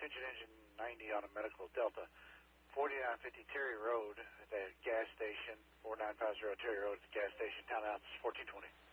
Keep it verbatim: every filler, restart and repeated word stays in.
engine, engine ninety on a medical Delta. forty-nine fifty Terry Road at the gas station, four nine five zero Terry Road at the gas station, townhouse fourteen twenty.